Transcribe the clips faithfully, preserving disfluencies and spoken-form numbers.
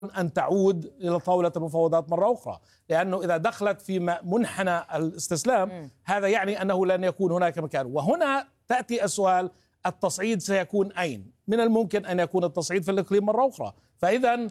أن تعود إلى طاولة المفاوضات مرة أخرى، لأنه إذا دخلت في منحنى الاستسلام م. هذا يعني أنه لن يكون هناك مكان. وهنا تأتي السؤال: التصعيد سيكون أين؟ من الممكن أن يكون التصعيد في الإقليم مرة أخرى. فإذا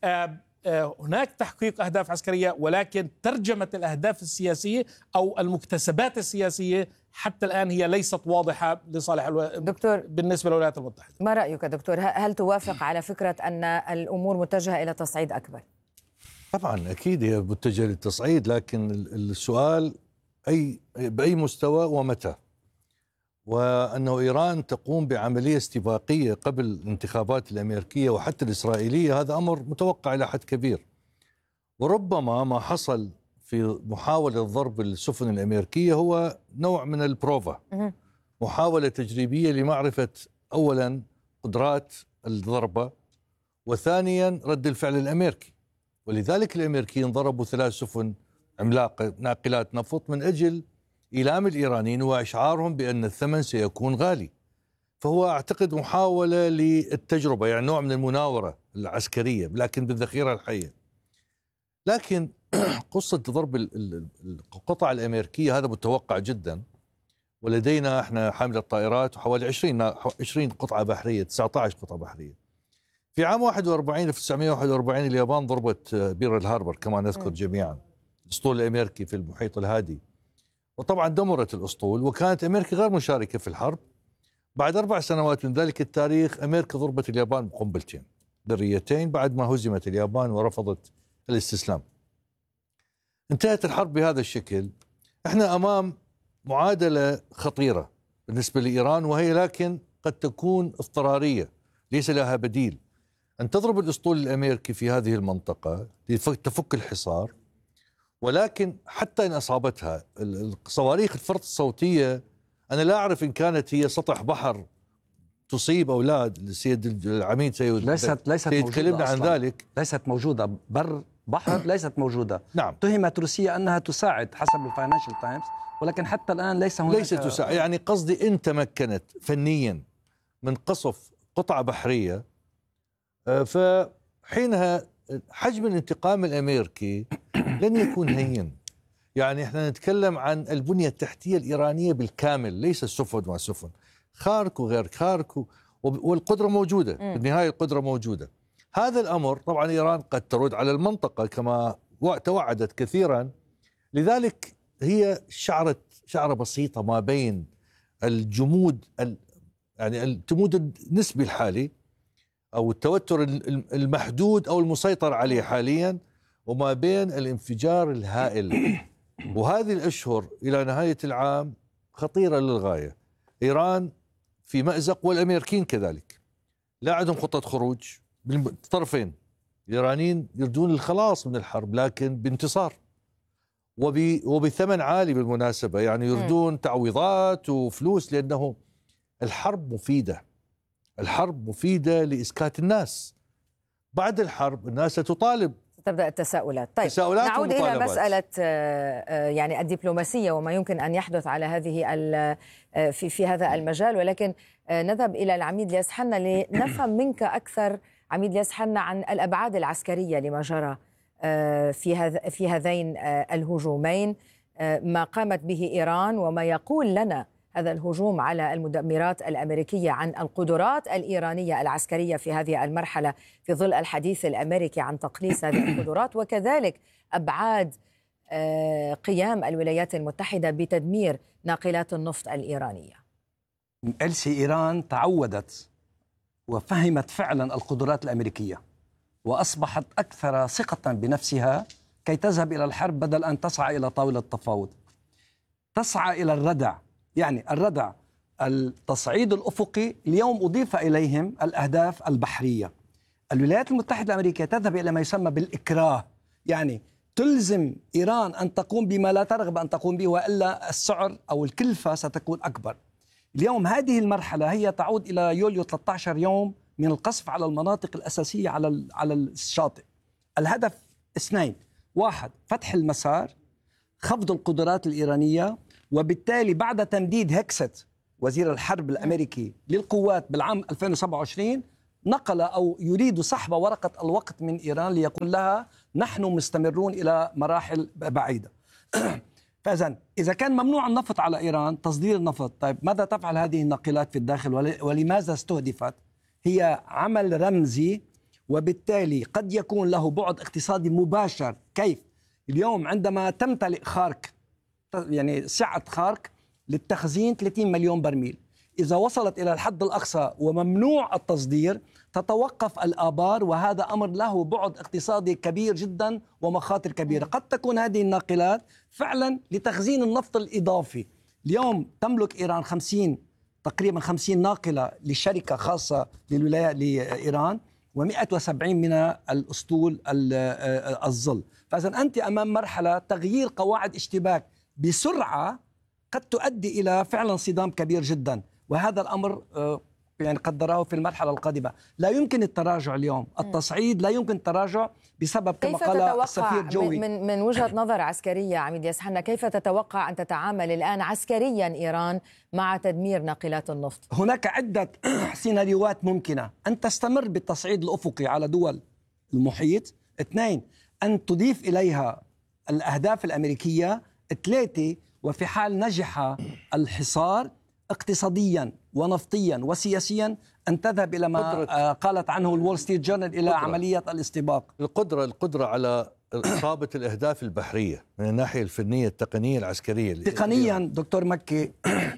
هناك تحقيق أهداف عسكرية، ولكن ترجمة الأهداف السياسية أو المكتسبات السياسية حتى الآن هي ليست واضحة لصالح دكتور بالنسبة للولايات المتحدة. ما رأيك دكتور؟ هل توافق على فكرة أن الأمور متجهة إلى تصعيد أكبر؟ طبعا أكيد هي متجهة للتصعيد، لكن السؤال أي بأي مستوى ومتى؟ وأنه إيران تقوم بعملية استباقية قبل الانتخابات الأمريكية وحتى الإسرائيلية، هذا أمر متوقع إلى حد كبير. وربما ما حصل في محاولة ضرب السفن الأمريكية هو نوع من البروفا، محاولة تجريبية لمعرفة أولا قدرات الضربة، وثانيا رد الفعل الأمريكي. ولذلك الأمريكيين ضربوا ثلاث سفن عملاقة ناقلات نفط من أجل إيلام الإيرانيين وإشعارهم بأن الثمن سيكون غالي. فهو أعتقد محاولة للتجربة، يعني نوع من المناورة العسكرية لكن بالذخيرة الحية. لكن قصة ضرب القطع الأمريكية هذا متوقع جدا، ولدينا احنا حاملة الطائرات وحوالي عشرين قطعة بحرية، تسعة عشر قطعة بحرية. في عام واحد وأربعين ألف وتسعمئة وواحد وأربعين اليابان ضربت بير الهاربر كما نذكر جميعا، الأسطول الأمريكي في المحيط الهادي، وطبعا دمرت الأسطول، وكانت أمريكا غير مشاركة في الحرب. بعد أربع سنوات من ذلك التاريخ أمريكا ضربت اليابان بقنبلتين ذريتين بعد ما هزمت اليابان ورفضت الاستسلام. انتهت الحرب بهذا الشكل. احنا أمام معادلة خطيرة بالنسبة لإيران، وهي لكن قد تكون اضطرارية ليس لها بديل، أن تضرب الأسطول الأمريكي في هذه المنطقة لتفك الحصار. ولكن حتى إن أصابتها الصواريخ الفرط الصوتية، أنا لا أعرف إن كانت هي سطح بحر تصيب أو لا. السيد العميد سيد ليست ليست سيتكلمنا عن ذلك. ليست موجودة بر بحر، ليست موجودة. نعم. اتهمت روسيا أنها تساعد حسب الفاينانشال تايمز، ولكن حتى الآن ليس هناك ليست تساعد. يعني قصدي إن تمكنت فنيا من قصف قطعة بحرية، فحينها حجم الانتقام الأمريكي لن يكون هين. يعني احنا نتكلم عن البنية التحتية الإيرانية بالكامل، ليس السفن وسفن، خارك وغير خارك، والقدرة موجودة. بالنهاية القدرة موجودة. هذا الأمر طبعا إيران قد ترد على المنطقة كما توعدت كثيرا. لذلك هي شعرت شعرة بسيطة ما بين الجمود يعني الجمود النسبي الحالي أو التوتر المحدود أو المسيطر عليه حاليا، وما بين الانفجار الهائل. وهذه الأشهر إلى نهاية العام خطيرة للغاية. إيران في مأزق والأمريكيين كذلك، لا عندهم خطة خروج بالطرفين. الإيرانيين يريدون الخلاص من الحرب لكن بانتصار وبثمن عالي بالمناسبة، يعني يريدون تعويضات وفلوس، لأنه الحرب مفيدة. الحرب مفيدة لإسكات الناس. بعد الحرب الناس ستطالب، تبدأ التساؤلات. طيب تساؤلات نعود إلى مسألة يعني الدبلوماسية وما يمكن أن يحدث على هذه في في هذا المجال، ولكن نذهب إلى العميد الياس حنا لنفهم منك أكثر عميد الياس حنا عن الأبعاد العسكرية لما جرى في هذا في هذين الهجومين، ما قامت به إيران وما يقول لنا هذا الهجوم على المدمرات الأمريكية عن القدرات الإيرانية العسكرية في هذه المرحلة في ظل الحديث الأمريكي عن تقليص هذه القدرات، وكذلك أبعاد قيام الولايات المتحدة بتدمير ناقلات النفط الإيرانية. إلسي إيران تعودت وفهمت فعلا القدرات الأمريكية، وأصبحت أكثر ثقة بنفسها كي تذهب إلى الحرب بدل أن تسعى إلى طاولة التفاوض. تسعى إلى الردع، يعني الردع التصعيد الأفقي. اليوم أضيف إليهم الأهداف البحرية. الولايات المتحدة الأمريكية تذهب إلى ما يسمى بالإكراه، يعني تلزم إيران أن تقوم بما لا ترغب أن تقوم به، وإلا السعر أو الكلفة ستكون أكبر. اليوم هذه المرحلة هي تعود إلى يوليو ثلاثة عشر يوم من القصف على المناطق الأساسية على على الشاطئ. الهدف اثنين: واحد، فتح المسار، خفض القدرات الإيرانية، وبالتالي بعد تمديد هكست وزير الحرب الأمريكي للقوات بالعام ألفين وسبعة وعشرين نقل أو يريد سحب ورقة الوقت من إيران ليقول لها نحن مستمرون إلى مراحل بعيدة. فإذا إذا كان ممنوع النفط على إيران، تصدير النفط، طيب ماذا تفعل هذه الناقلات في الداخل ولماذا استهدفت؟ هي عمل رمزي وبالتالي قد يكون له بعد اقتصادي مباشر. كيف؟ اليوم عندما تمتلئ خارك، يعني سعة خارك للتخزين ثلاثين مليون برميل، إذا وصلت إلى الحد الأقصى وممنوع التصدير تتوقف الآبار، وهذا أمر له بعد اقتصادي كبير جدا ومخاطر كبيرة. قد تكون هذه الناقلات فعلا لتخزين النفط الإضافي. اليوم تملك إيران خمسين تقريبا خمسين ناقلة لشركة خاصة للولايات لإيران ومئة وسبعين من الأسطول الظل. فإذا أنت أمام مرحلة تغيير قواعد اشتباك بسرعة قد تؤدي إلى فعلا صدام كبير جدا، وهذا الأمر يعني قدره في المرحلة القادمة. لا يمكن التراجع اليوم، التصعيد لا يمكن التراجع بسبب كما قال السفير جوي. من, من وجهة نظر عسكرية عميد يسحنا، كيف تتوقع أن تتعامل الآن عسكريا إيران مع تدمير ناقلات النفط؟ هناك عدة سيناريوهات ممكنة: أن تستمر بالتصعيد الأفقي على دول المحيط، اثنين أن تضيف إليها الأهداف الأمريكية، ثلاثة وفي حال نجح الحصار اقتصاديا ونفطيا وسياسيا أن تذهب إلى ما قالت عنه الول ستريت جورنال إلى قدرة. عملية الاستباق. القدرة القدرة على إصابة الأهداف البحرية من الناحية الفنية التقنية العسكرية. تقنيا دكتور مكي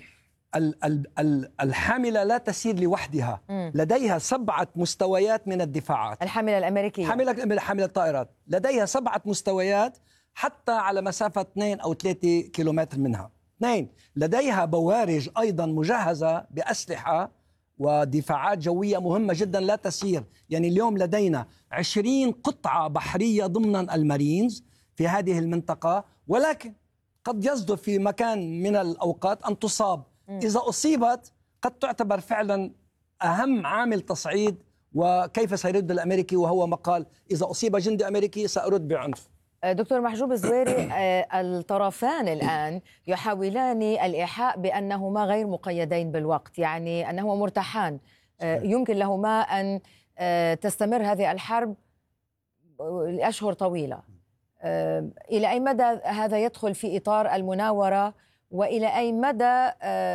الحاملة لا تسير لوحدها، لديها سبعة مستويات من الدفاعات. الحاملة الأمريكية، حاملة حاملة الطائرات لديها سبعة مستويات حتى على مسافة اثنين أو ثلاثة كيلومتر منها. اثنين، لديها بوارج أيضا مجهزة بأسلحة ودفاعات جوية مهمة جدا لا تسير. يعني اليوم لدينا عشرين قطعة بحرية ضمن المارينز في هذه المنطقة، ولكن قد يصدر في مكان من الأوقات أن تصاب. إذا أصيبت قد تعتبر فعلا أهم عامل تصعيد وكيف سيرد الأمريكي، وهو مقال إذا أصيب جندي أمريكي سأرد بعنف. دكتور محجوب الزويري، الطرفان الآن يحاولان الإيحاء بأنهما غير مقيدين بالوقت، يعني أنهما مرتاحان، يمكن لهما أن تستمر هذه الحرب لأشهر طويلة. إلى أي مدى هذا يدخل في إطار المناورة، وإلى أي مدى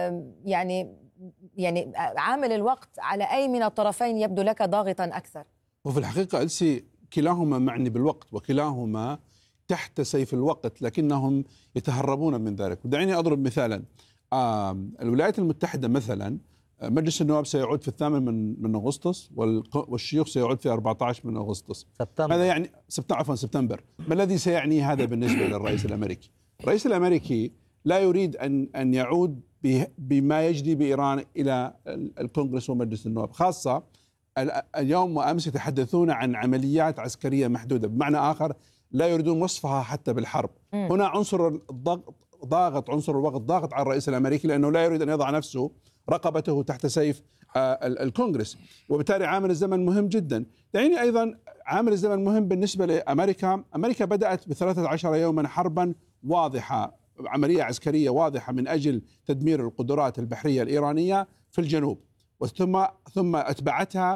يعني يعني عامل الوقت على أي من الطرفين يبدو لك ضاغطا أكثر؟ وفي الحقيقة ألسي كلاهما معني بالوقت وكلاهما تحت سيف الوقت، لكنهم يتهربون من ذلك. ودعيني أضرب مثالا. الولايات المتحدة مثلا مجلس النواب سيعود في الثامن من من أغسطس، والشيوخ سيعود في أربعة عشر من أغسطس. سبتمبر. ماذا يعني سبتمبر عفوا سبتمبر ما الذي سيعني هذا بالنسبة للرئيس الأمريكي؟ الرئيس الأمريكي لا يريد أن أن يعود بما يجري بإيران إلى الكونغرس ومجلس النواب، خاصة اليوم وأمس يتحدثون عن عمليات عسكرية محدودة، بمعنى آخر لا يريدون وصفها حتى بالحرب. م. هنا عنصر الضغط ضاغط عنصر الوقت ضاغط على الرئيس الأمريكي، لأنه لا يريد أن يضع نفسه رقبته تحت سيف الكونغرس، وبالتالي عامل الزمن مهم جدا. دعيني أيضا عامل الزمن مهم بالنسبة لأمريكا. أمريكا بدأت بثلاثة عشر يوما حربا واضحة، عملية عسكرية واضحة من أجل تدمير القدرات البحرية الإيرانية في الجنوب، ثم ثم أتبعتها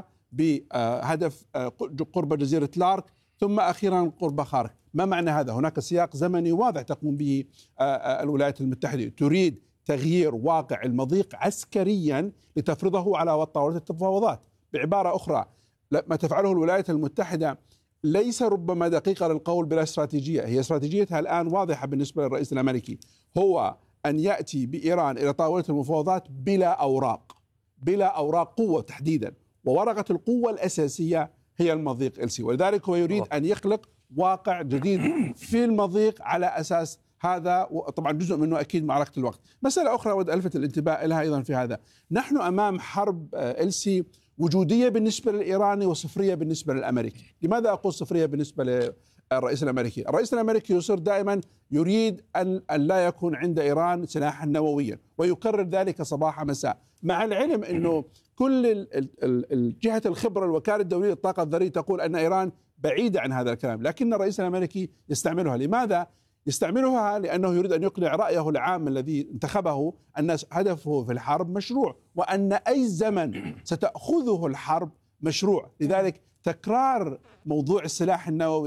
بهدف قرب جزيرة لارك، ثم أخيرا قرب خارك. ما معنى هذا؟ هناك سياق زمني واضح تقوم به الولايات المتحدة، تريد تغيير واقع المضيق عسكريا لتفرضه على طاولة التفاوضات. بعبارة أخرى، ما تفعله الولايات المتحدة ليس ربما دقيقة للقول بلا استراتيجية، هي استراتيجيتها الآن واضحة بالنسبة للرئيس الأمريكي، هو أن يأتي بإيران إلى طاولة المفاوضات بلا أوراق، بلا أوراق قوة تحديدا، وورقة القوة الأساسية هي المضيق إلسي، ولذلك هو يريد أن يخلق واقع جديد في المضيق على أساس هذا، وطبعا جزء منه أكيد معركة الوقت. مسألة أخرى أود ألفت الانتباه لها أيضا في هذا، نحن أمام حرب إلسي وجودية بالنسبة للإيراني وصفرية بالنسبة للأمريكي. لماذا أقول صفرية بالنسبة للرئيس الأمريكي؟ الرئيس الأمريكي يصر دائما يريد أن لا يكون عند إيران سلاحا نوويا، ويكرر ذلك صباح مساء، مع العلم أنه كل الجهة الخبرة الوكالة الدولية للطاقة الذرية تقول أن إيران بعيدة عن هذا الكلام، لكن الرئيس الأمريكي يستعملها. لماذا؟ يستعملها لأنه يريد أن يقنع رأيه العام الذي انتخبه أن هدفه في الحرب مشروع، وأن أي زمن ستأخذه الحرب مشروع. لذلك تكرار موضوع السلاح النووي